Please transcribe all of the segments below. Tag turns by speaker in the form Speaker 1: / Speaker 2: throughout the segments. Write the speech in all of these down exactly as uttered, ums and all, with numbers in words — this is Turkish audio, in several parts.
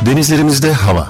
Speaker 1: Denizlerimizde hava.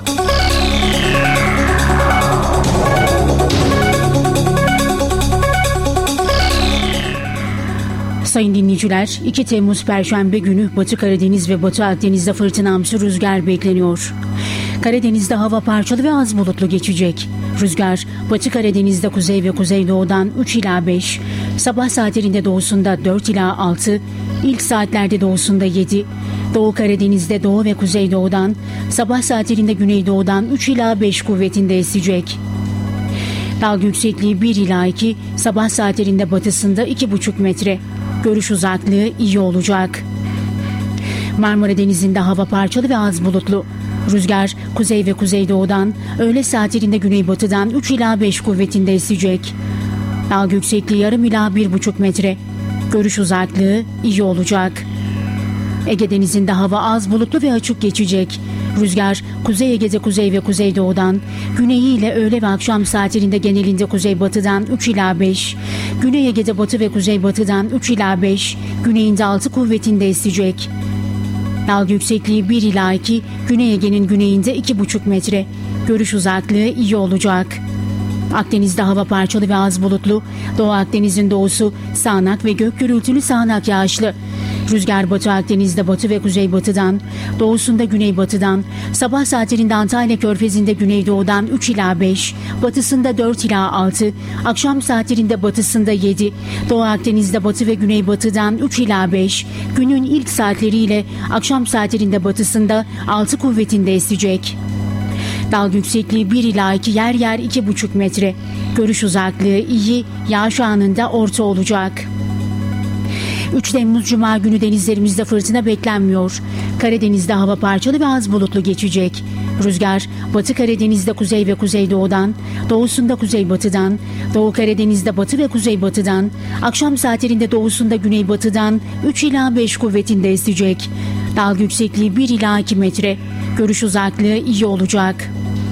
Speaker 2: Sayın dinleyiciler, iki Temmuz Perşembe günü Batı Karadeniz ve Batı Akdeniz'de fırtınamsı rüzgar bekleniyor. Karadeniz'de hava parçalı ve az bulutlu geçecek. Rüzgar Batı Karadeniz'de kuzey ve kuzeydoğudan üç ila beş, sabah saatlerinde doğusunda dört ila altı, ilk saatlerde doğusunda yedi, Doğu Karadeniz'de doğu ve kuzeydoğudan, sabah saatlerinde güneydoğudan üç ila beş kuvvetinde esecek. Dalga yüksekliği bir ila iki, sabah saatlerinde batısında iki buçuk metre. Görüş uzaklığı iyi olacak. Marmara Denizi'nde hava parçalı ve az bulutlu. Rüzgar kuzey ve kuzeydoğudan, öğle saatlerinde güneybatıdan üç ila beş kuvvetinde esecek. Dalga yüksekliği yarım ila bir buçuk metre. Görüş uzaklığı iyi olacak. Ege Denizi'nde hava az bulutlu ve açık geçecek. Rüzgar Kuzey Ege'de kuzey ve kuzeydoğudan, güneyi ile öğle ve akşam saatlerinde genelinde kuzeybatıdan üç ila beş, Güney Ege'de batı ve kuzeybatıdan üç ila beş, güneyinde altı kuvvetinde esecek. Dalga yüksekliği bir ila iki, Güney Ege'nin güneyinde iki buçuk metre. Görüş uzaklığı iyi olacak. Akdeniz'de hava parçalı ve az bulutlu. Doğu Akdeniz'in doğusu sağanak ve gök gürültülü sağanak yağışlı. Rüzgar Batı Akdeniz'de batı ve kuzeybatıdan, doğusunda güneybatıdan, sabah saatlerinde Antalya Körfezi'nde güneydoğudan üç ila beş, batısında dört ila altı, akşam saatlerinde batısında yedi, Doğu Akdeniz'de batı ve güneybatıdan üç ila beş, günün ilk saatleriyle akşam saatlerinde batısında altı kuvvetinde esecek. Dalga yüksekliği bir ila iki, yer yer iki buçuk metre. Görüş uzaklığı iyi, yağış anında orta olacak. üç Temmuz Cuma günü denizlerimizde fırtına beklenmiyor. Karadeniz'de hava parçalı ve az bulutlu geçecek. Rüzgar Batı Karadeniz'de kuzey ve kuzeydoğudan, doğusunda kuzeybatıdan, Doğu Karadeniz'de batı ve kuzeybatıdan, akşam saatlerinde doğusunda güneybatıdan üç ila beş kuvvetinde esecek. Dalga yüksekliği bir ila iki metre. Görüş uzaklığı iyi olacak.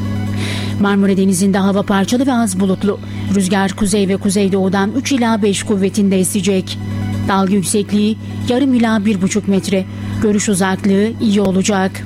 Speaker 2: Marmara Denizi'nde hava parçalı ve az bulutlu. Rüzgar kuzey ve kuzeydoğudan üç ila beş kuvvetinde esecek. Dalga yüksekliği yarım ila bir buçuk metre. Görüş uzaklığı iyi olacak.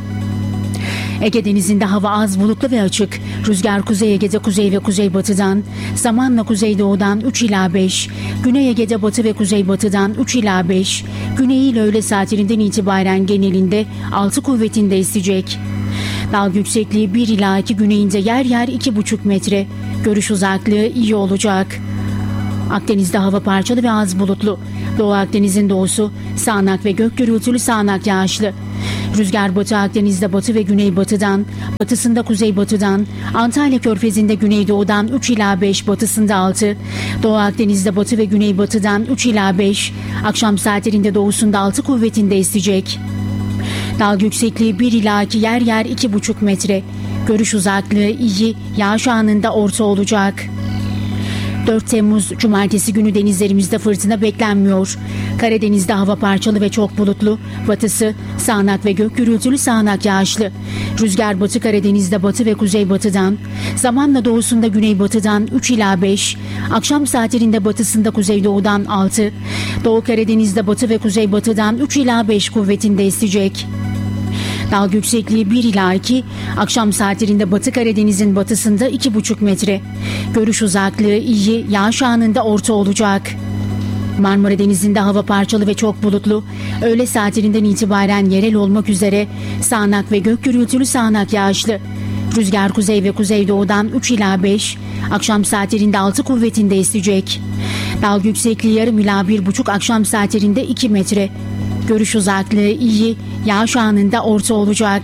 Speaker 2: Ege Denizi'nde hava az bulutlu ve açık. Rüzgar Kuzey Ege'de kuzey ve kuzeybatıdan, zamanla kuzeydoğudan üç ila beş, Güney Ege'de batı ve kuzeybatıdan üç ila beş, güneyi ile öğle saatlerinden itibaren genelinde altı kuvvetinde esecek. Dalga yüksekliği bir ila iki, güneyinde yer yer iki buçuk metre. Görüş uzaklığı iyi olacak. Akdeniz'de hava parçalı ve az bulutlu. Doğu Akdeniz'in doğusu sağanak ve gök gürültülü sağanak yağışlı. Rüzgar Batı Akdeniz'de batı ve güneybatıdan, batısında kuzeybatıdan, Antalya Körfezi'nde güneydoğudan üç ila beş, batısında altı, Doğu Akdeniz'de batı ve güneybatıdan üç ila beş, akşam saatlerinde doğusunda altı kuvvetinde esecek. Dalga yüksekliği bir ila iki, yer yer iki buçuk metre. Görüş uzaklığı iyi, yağış anında orta olacak. dört Temmuz Cumartesi günü denizlerimizde fırtına beklenmiyor. Karadeniz'de hava parçalı ve çok bulutlu. Batısı sağanak ve gök gürültülü sağanak yağışlı. Rüzgar Batı Karadeniz'de batı ve kuzeybatıdan, zamanla doğusunda güneybatıdan üç ila beş, akşam saatlerinde batısında kuzeydoğudan altı, Doğu Karadeniz'de batı ve kuzeybatıdan üç ila beş kuvvetinde esecek. Dalga yüksekliği bir ila iki, akşam saatlerinde Batı Karadeniz'in batısında iki buçuk metre. Görüş uzaklığı iyi, yağış anında orta olacak. Marmara Denizi'nde hava parçalı ve çok bulutlu. Öğle saatlerinden itibaren yerel olmak üzere sağanak ve gök gürültülü sağanak yağışlı. Rüzgar kuzey ve kuzeydoğudan üç ila beş, akşam saatlerinde altı kuvvetinde esecek. Dalga yüksekliği yarım ila bir buçuk, akşam saatlerinde iki metre. Görüş uzaklığı iyi, yağış anında orta olacak.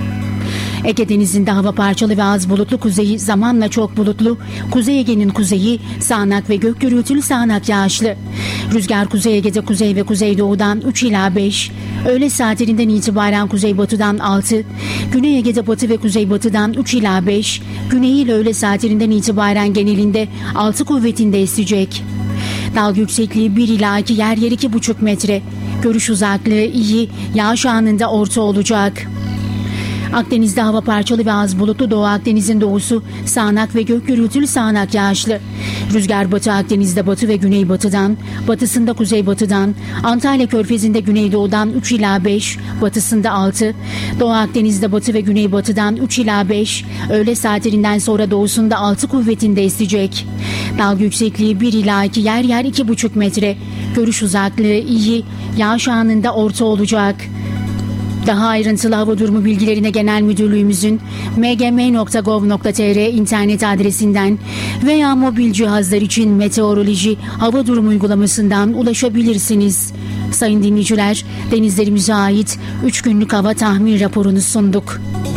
Speaker 2: Ege Denizi'nde hava parçalı ve az bulutlu, kuzeyi zamanla çok bulutlu. Kuzey Ege'nin kuzeyi sağanak ve gök gürültülü sağanak yağışlı. Rüzgar Kuzey Ege'de kuzey ve kuzeydoğudan üç ila beş, öğle saatlerinden itibaren kuzeybatıdan altı, Güney Ege'de batı ve kuzeybatıdan üç ila beş, güneyi ile öğle saatlerinden itibaren genelinde altı kuvvetinde esecek. Dalga yüksekliği bir ila iki, yer yer iki buçuk metre. Görüş uzaklığı iyi, yağış anında orta olacak. Akdeniz'de hava parçalı ve az bulutlu. Doğu Akdeniz'in doğusu sağanak ve gök gürültülü sağanak yağışlı. Rüzgar Batı Akdeniz'de batı ve güneybatıdan, batısında kuzeybatıdan, Antalya Körfezi'nde güneydoğudan üç ila beş, batısında altı, Doğu Akdeniz'de batı ve güneybatıdan üç ila beş, öğle saatlerinden sonra doğusunda altı kuvvetinde esecek. Dalga yüksekliği bir ila iki, yer yer iki buçuk metre. Görüş uzaklığı iyi, yağış anında orta olacak. Daha ayrıntılı hava durumu bilgilerine Genel Müdürlüğümüzün m g m nokta gov nokta t r internet adresinden veya mobil cihazlar için meteoroloji hava durumu uygulamasından ulaşabilirsiniz. Sayın dinleyiciler, denizlerimize ait üç günlük hava tahmin raporunu sunduk.